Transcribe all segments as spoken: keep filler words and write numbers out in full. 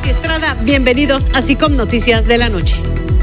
Pati Estrada, bienvenidos a SICOM Noticias de la Noche.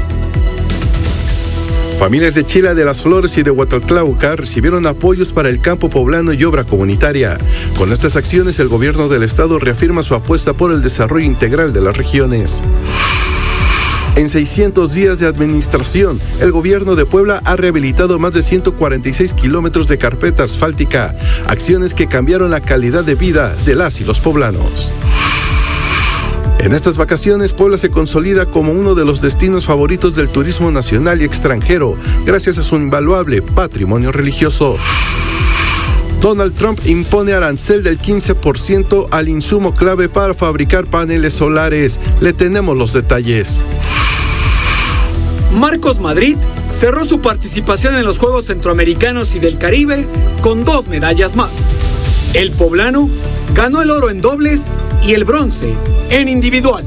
Familias de Chila de las Flores y de Huatlauca recibieron apoyos para el campo poblano y obra comunitaria. Con estas acciones, el gobierno del estado reafirma su apuesta por el desarrollo integral de las regiones. En seiscientos días de administración, el gobierno de Puebla ha rehabilitado más de ciento cuarenta y seis kilómetros de carpeta asfáltica, acciones que cambiaron la calidad de vida de las y los poblanos. En estas vacaciones, Puebla se consolida como uno de los destinos favoritos del turismo nacional y extranjero, gracias a su invaluable patrimonio religioso. Donald Trump impone arancel del quince por ciento al insumo clave para fabricar paneles solares. Le tenemos los detalles. Marcos Madrid cerró su participación en los Juegos Centroamericanos y del Caribe con dos medallas más. El poblano ganó el oro en dobles y el bronce en individuales.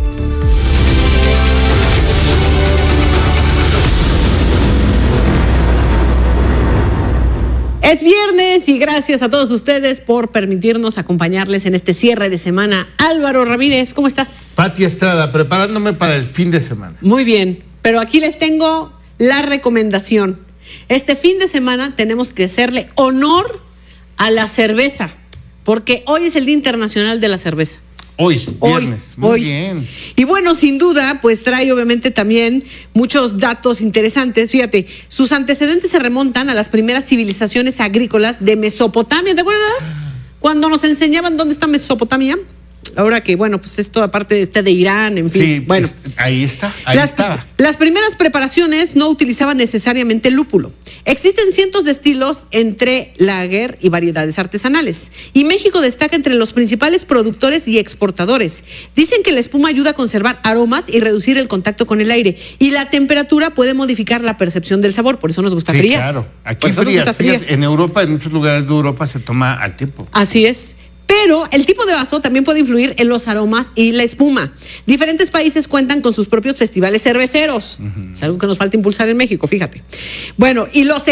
Es viernes y gracias a todos ustedes por permitirnos acompañarles en este cierre de semana. Álvaro Ramírez, ¿cómo estás? Pati Estrada, preparándome para el fin de semana. Muy bien, pero aquí les tengo la recomendación. Este fin de semana tenemos que hacerle honor a la cerveza, porque hoy es el Día Internacional de la Cerveza. Hoy, viernes, hoy, muy hoy. bien. Y bueno, sin duda, pues trae obviamente también muchos datos interesantes. Fíjate, sus antecedentes se remontan a las primeras civilizaciones agrícolas de Mesopotamia. ¿Te acuerdas? Cuando nos enseñaban dónde está Mesopotamia. Ahora que, bueno, pues esto aparte está de Irán, en fin. Sí, bueno, es, ahí está, ahí las, estaba. Las primeras preparaciones no utilizaban necesariamente lúpulo. Existen cientos de estilos entre lager y variedades artesanales. Y México destaca entre los principales productores y exportadores. Dicen que la espuma ayuda a conservar aromas y reducir el contacto con el aire. Y la temperatura puede modificar la percepción del sabor. Por eso nos gusta Sí, frías. claro. Aquí Por eso nos frías, gusta fíjate, frías. en Europa, en muchos lugares de Europa se toma al tiempo. Así es. Pero el tipo de vaso también puede influir en los aromas y la espuma. Diferentes países cuentan con sus propios festivales cerveceros. Uh-huh. Es algo que nos falta impulsar en México, fíjate. Bueno, y los